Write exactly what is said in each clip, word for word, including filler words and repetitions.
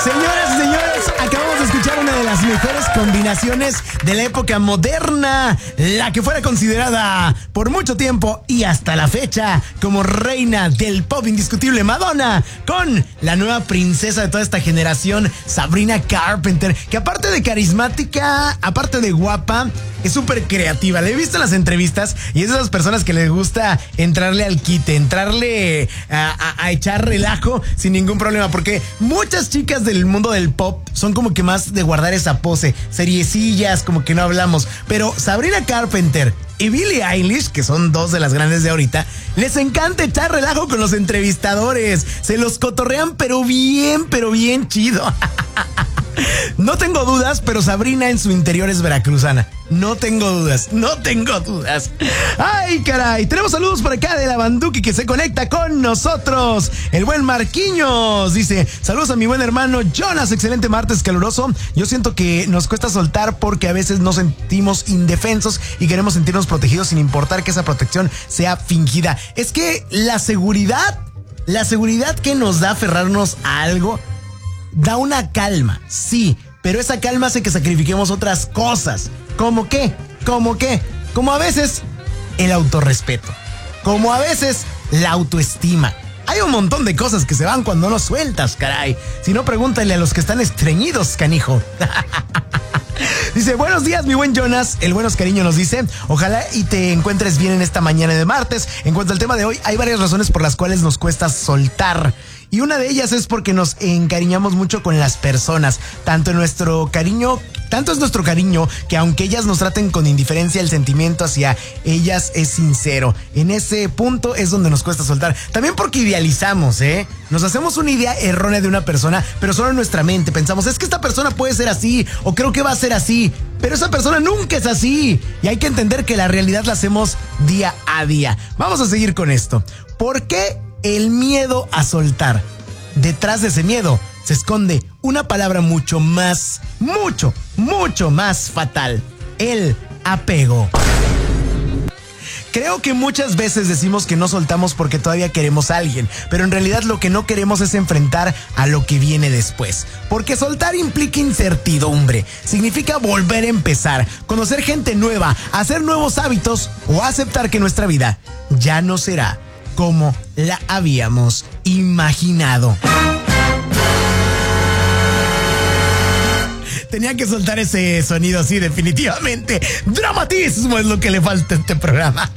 Señoras y señores, acabamos de escuchar una de las mejores combinaciones de la época moderna, la que fuera considerada por mucho tiempo y hasta la fecha como reina del pop indiscutible, Madonna, con la nueva princesa de toda esta generación, Sabrina Carpenter, que aparte de carismática, aparte de guapa, es súper creativa. Le he visto en las entrevistas y es de esas personas que les gusta entrarle al quite, entrarle a, a, a echar relajo sin ningún problema, porque muchas chicas del mundo del pop son como que más de guardar esa pose, seriecillas, como que no hablamos, pero Sabrina Carpenter y Billie Eilish, que son dos de las grandes de ahorita, les encanta echar relajo con los entrevistadores, se los cotorrean pero bien, pero bien chido. No tengo dudas, pero Sabrina en su interior es veracruzana. No tengo dudas, no tengo dudas. Ay, caray, tenemos saludos por acá de la Banduki que se conecta con nosotros. El buen Marquiños dice: saludos a mi buen hermano Jonas, excelente martes caluroso. Yo siento que nos cuesta soltar porque a veces nos sentimos indefensos y queremos sentirnos protegidos sin importar que esa protección sea fingida. Es que la seguridad, la seguridad que nos da aferrarnos a algo da una calma, sí, pero esa calma hace que sacrifiquemos otras cosas. ¿Cómo qué? ¿Cómo qué? Como a veces el autorrespeto, como a veces la autoestima. Hay un montón de cosas que se van cuando no sueltas, caray. Si no, pregúntale a los que están estreñidos, canijo. Dice: buenos días, mi buen Jonas. El buen Oscariño nos dice: ojalá y te encuentres bien en esta mañana de martes. En cuanto al tema de hoy, hay varias razones por las cuales nos cuesta soltar. Y una de ellas es porque nos encariñamos mucho con las personas. Tanto nuestro cariño, tanto es nuestro cariño que aunque ellas nos traten con indiferencia, el sentimiento hacia ellas es sincero. En ese punto es donde nos cuesta soltar. También porque idealizamos, ¿eh? Nos hacemos una idea errónea de una persona, pero solo en nuestra mente. Pensamos, es que esta persona puede ser así, o creo que va a ser así. Pero esa persona nunca es así. Y hay que entender que la realidad la hacemos día a día. Vamos a seguir con esto. ¿Por qué el miedo a soltar? Detrás de ese miedo se esconde una palabra mucho más, mucho, mucho más fatal: el apego. Creo que muchas veces decimos que no soltamos porque todavía queremos a alguien, pero en realidad lo que no queremos es enfrentar a lo que viene después. Porque soltar implica incertidumbre, significa volver a empezar, conocer gente nueva, hacer nuevos hábitos o aceptar que nuestra vida ya no será como la habíamos imaginado. Tenía que soltar ese sonido, sí, definitivamente. Dramatismo es lo que le falta a este programa.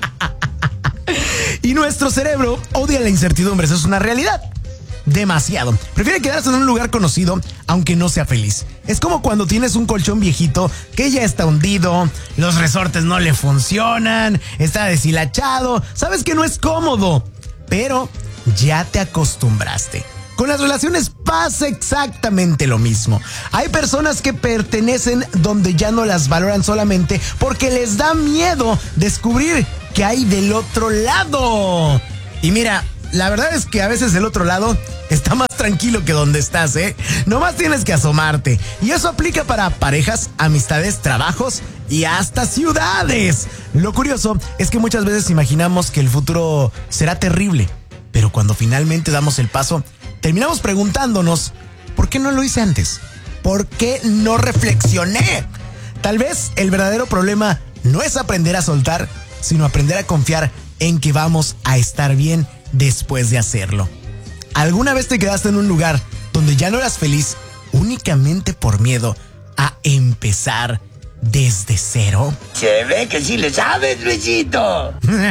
Y nuestro cerebro odia la incertidumbre, eso es una realidad. Demasiado. Prefiere quedarse en un lugar conocido, aunque no sea feliz. Es como cuando tienes un colchón viejito que ya está hundido, los resortes no le funcionan, está deshilachado, sabes que no es cómodo, pero ya te acostumbraste. Con las relaciones pasa exactamente lo mismo. Hay personas que pertenecen donde ya no las valoran solamente porque les da miedo descubrir qué hay del otro lado. Y mira, la verdad es que a veces del otro lado está más tranquilo que donde estás, ¿eh? Nomás tienes que asomarte. Y eso aplica para parejas, amistades, trabajos y hasta ciudades. Lo curioso es que muchas veces imaginamos que el futuro será terrible, pero cuando finalmente damos el paso, terminamos preguntándonos: ¿por qué no lo hice antes? ¿Por qué no reflexioné? Tal vez el verdadero problema no es aprender a soltar, sino aprender a confiar en que vamos a estar bien después de hacerlo. ¿Alguna vez te quedaste en un lugar donde ya no eras feliz únicamente por miedo a empezar desde cero? Se ve que sí le sabes, Luisito.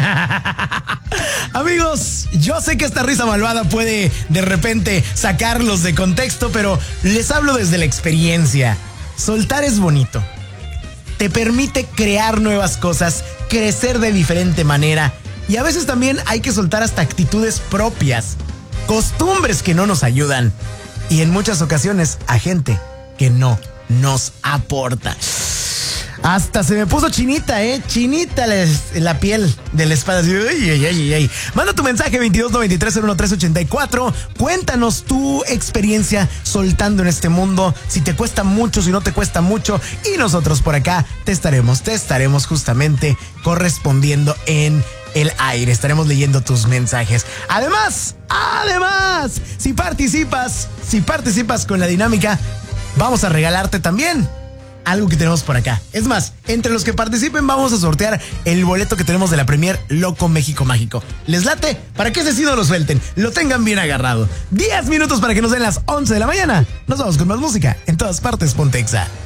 Amigos, yo sé que esta risa malvada puede de repente sacarlos de contexto, pero les hablo desde la experiencia. Soltar es bonito. Te permite crear nuevas cosas, crecer de diferente manera. Y a veces también hay que soltar hasta actitudes propias, costumbres que no nos ayudan. Y en muchas ocasiones a gente que no nos aporta. Hasta se me puso chinita, ¿eh? Chinita la, la piel de la espada. Así, ay, ay, ay, ay. Manda tu mensaje veintidós noventa y tres cero uno tres ochenta y cuatro. Cuéntanos tu experiencia soltando en este mundo. Si te cuesta mucho, si no te cuesta mucho. Y nosotros por acá te estaremos, te estaremos justamente correspondiendo en el aire. Estaremos leyendo tus mensajes. Además, además, si participas, si participas con la dinámica, vamos a regalarte también algo que tenemos por acá. Es más, entre los que participen vamos a sortear el boleto que tenemos de la premier Loco México Mágico. ¿Les late? Para que ese sí no lo suelten, lo tengan bien agarrado. diez minutos para que nos den las once de la mañana. Nos vamos con más música. En todas partes, Ponte Exa.